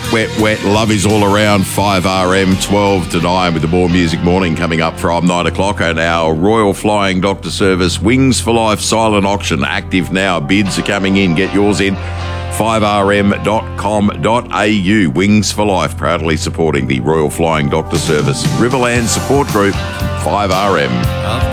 wet. Love is all around. 5RM, 12 to 9 with the More Music Morning coming up from 9 o'clock. And our Royal Flying Doctor Service Wings for Life silent auction active now. Bids are coming in. Get yours in. 5rm.com.au. Wings for Life, proudly supporting the Royal Flying Doctor Service. Riverland Support Group, 5RM.